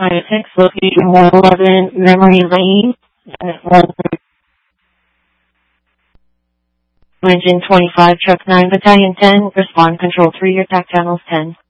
6, location 111 Memory Lane. Engine 25, Truck 9, Battalion 10, respond control 3, your TAC channels 10.